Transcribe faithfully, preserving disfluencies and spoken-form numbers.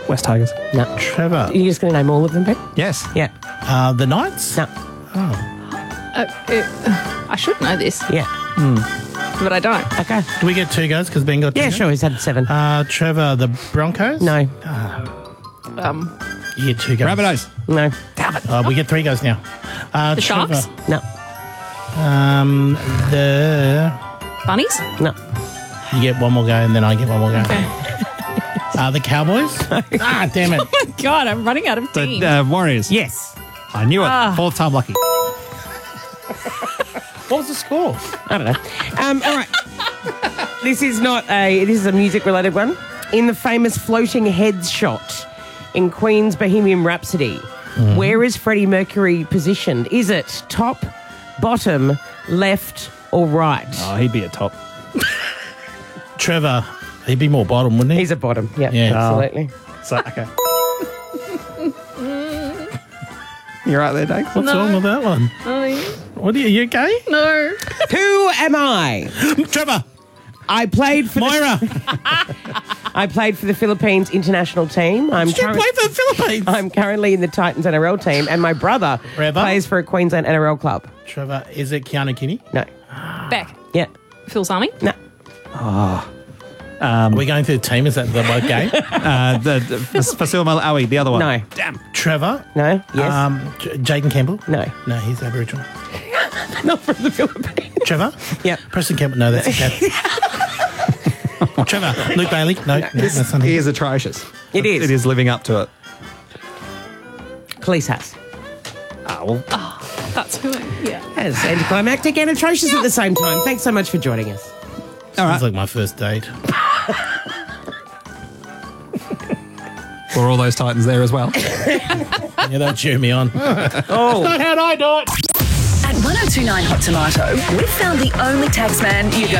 West Tigers. No. Trevor. You're just going to name all of them, Ben? Yes. Yeah. Uh, the Knights? No. Uh, uh, I should know this, Yeah. but I don't. Okay. Do we get two goes because Ben got two Yeah, goes? sure. He's had seven. Uh, Trevor, the Broncos? No. Um, You get two goes. Rabbitohs. No. Uh, we get three goes now. Uh, The Trevor, Sharks? No. Um, the... Bunnies? No. You get one more go and then I get one more go. Uh, the Cowboys? ah, damn it. Oh my God, I'm running out of teams. The uh, Warriors. Yes. I knew it. Ah. Fourth time lucky. What was the score? I don't know. Um, all right. This is not a. This is a music-related one. In the famous floating heads shot in Queen's Bohemian Rhapsody, where is Freddie Mercury positioned? Is it top, bottom, left, or right? Oh, he'd be at top. Trevor, he'd be more bottom, wouldn't he? He's a bottom. Yeah, Yeah. absolutely. So, okay. You're right there, Dave. What's wrong with that one? Oh, What are you, you okay? no. Who am I? Trevor, I played for Moira. The, I played for the Philippines international team. I'm Did you curr- play for the Philippines? I'm currently in the Titans N R L team, and my brother Trevor? plays for a Queensland N R L club. Trevor, is it Keanu Kinney? No. Beck. Yeah. Phil Sami? No. Are we going through the team? Is that the right game? Uh, the, the Fasil Malawi, the other one. No. Damn. Trevor? No. Yes. Um, J- Jaden Campbell? no. No, he's Aboriginal. Not from the Philippines. Trevor? Yeah. Preston Campbell? No, that's a cat. Trevor? Luke Bailey? No, no that's not He him. is atrocious. It is. It is living up to it. Police has. Ah, well, That's who I, yeah. As anticlimactic and atrocious at the same time. Thanks so much for joining us. Sounds like my first date. were all those Titans there as well? Yeah, they'll cheer me on. Oh. Not how'd I do it? At one oh two nine Hot Tomato, we've found the only taxman you